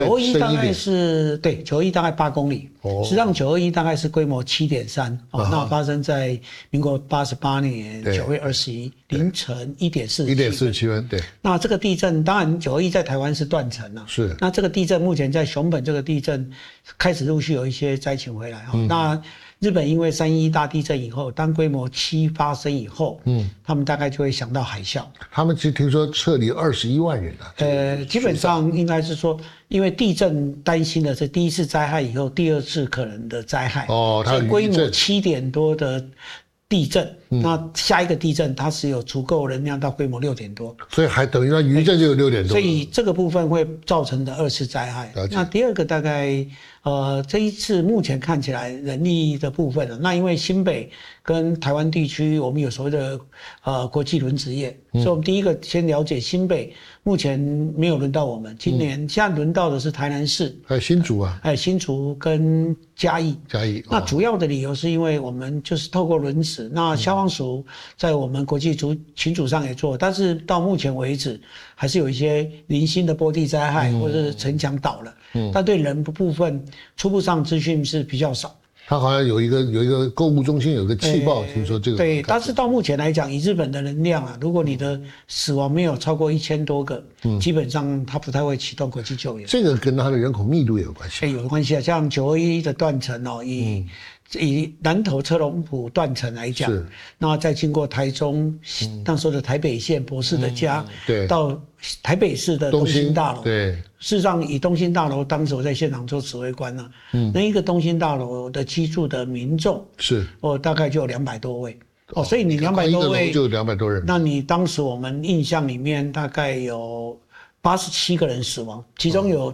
921大概是对921大概8公里，实际上921大概是规模7.3那发生在民国88年9月21凌晨1:47分。 对。 那这个地震当然921在台湾是断层了， 是。 那这个地震目前在熊本这个地震开始陆续有一些灾情回来那日本因为311大地震以后，当规模7发生以后，他们大概就会想到海啸。 他们其实听说撤离21万人了。 基本上应该是说，因为地震担心的是第一次灾害以后第二次可能的灾害。它规模7点多的地震，那下一个地震它是有足够能量到规模6点多， 所以还等于它余震就有6点多。 所以这个部分会造成的2次灾害。那第二个大概这一次目前看起来人力的部分那因为新北跟台湾地区我们有所谓的国际轮值业，所以我们第一个先了解新北目前没有轮到我们，今年现在轮到的是台南市， 还有新竹啊， 还有新竹跟嘉义。那主要的理由是因为我们就是透过轮值，那消防署在我们国际群组上也做，但是到目前为止还是有一些零星的坡地灾害或者是城墙倒了，但对人的部分初步上资讯是比较少。 他好像有一个购物中心有个气爆，听说这个对，但是到目前来讲，以日本的能量如果你的死亡没有超过1000多个，基本上他不太会启动国际救援。 这个跟他的人口密度也有关系。 有关系像921的断层以南投车龙埔断层来讲，那再经过台中那时候的台北县博士的家，到台北市的东兴大楼，事实上以东兴大楼当时我在现场做指挥官那一个东兴大楼的居住的民众大概就有200多位所以你200多位就200多人， 那你当时我们印象里面大概有87个人死亡，其中有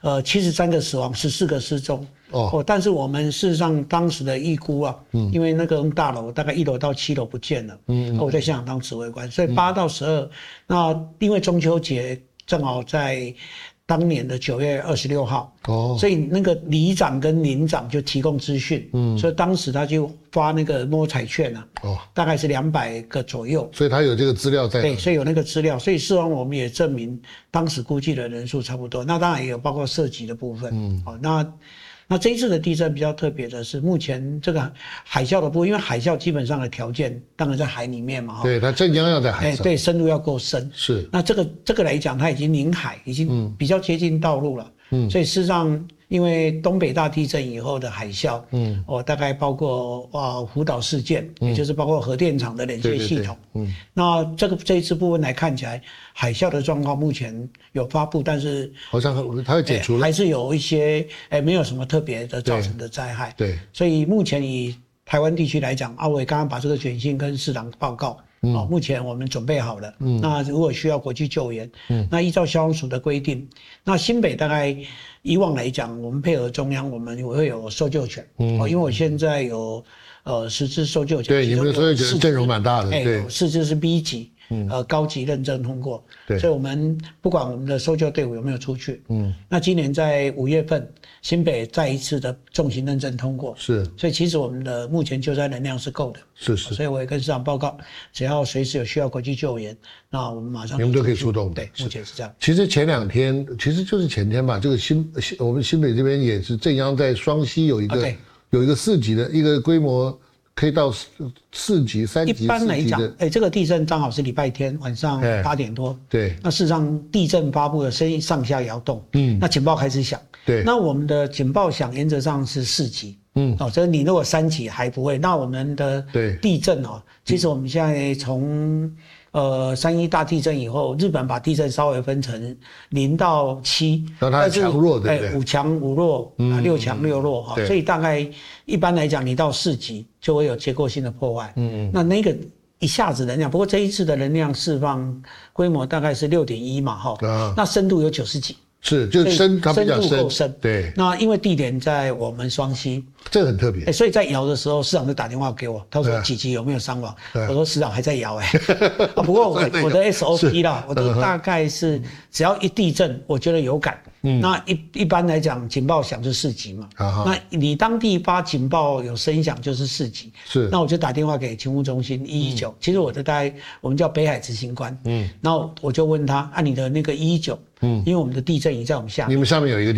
73个死亡，14个失踪。但是我们事实上当时的预估因为那个大楼大概1楼到7楼不见了，我在现场当指挥官，所以8到12，那因为中秋节正好在当年的9月26号，所以那个里长跟邻长就提供资讯，所以当时他就发那个摸彩券大概是200个左右， 所以他有这个资料在。 对，所以有那个资料，所以事实上我们也证明当时估计的人数差不多。那当然也有包括涉及的部分，那这一次的地震比较特别的是，目前这个海啸的部分，因为海啸基本上的条件当然在海里面嘛， 对，它震央要在海上， 对，深度要够深。 是， 那这个来讲，它已经临海，已经比较接近道路了。所以事实上，因为东北大地震以后的海啸，大概包括福岛事件，也就是包括核电厂的冷却系统。那这一次部分来看起来，海啸的状况目前有发布，但是好像它会解除了， 还是有一些没有什么特别的造成的灾害。 对， 所以目前以台湾地区来讲，我也刚刚把这个简讯跟市长报告。目前我们准备好了。那如果需要国际救援，那依照消防署的规定，那新北大概以往来讲，我们配合中央，我们会有搜救犬。因为我现在有10支搜救犬， 对，你们的搜救犬阵容蛮大的，对 ，4支是 B 级。高级认证通过，所以我们不管我们的搜救队伍有没有出去，那今年在5月份，新北再一次的重型认证通过，所以其实我们的目前救灾能量是够的，所以我也跟市长报告，只要随时有需要国际救援，那我们马上你们都可以出动， 对，目前是这样。 其实前2天，其实就是前天吧，这个我们新北这边也是震央在双溪有一个4级的一个规模。可以到4级、3级。 一般来讲，这个地震刚好是礼拜天晚上8点多。 对。 那事实上，地震发布的声音上下摇动。那警报开始响。 对。 那我们的警报响原则上是4级。所以你如果3级还不会，那我们的地震其实我们现在从3.1大地震以后，日本把地震稍微分成0到7， 让它强弱对不对 ？5强5弱，6强6弱所以大概一般来讲，你到4级就会有结构性的破坏。那个一下子能量，不过这一次的能量释放规模大概是6.1嘛那深度有90几。 是，就深，它比较深度够深。 对。 那因为地点在我们双溪， 这个很特别。 所以在摇的时候，市长就打电话给我，他说几级有没有伤亡？我说市长还在摇不过我的 SOP 啦，我都大概是只要一地震，我觉得有感。那一般来讲，警报响就4级嘛。那你当地发警报有声响就是4级。 是。 那我就打电话给勤务中心119，其实我们叫北海执行官。然后我就问他，你的那个119，因为我们的地震仪在我们下面， 你们上面有一个。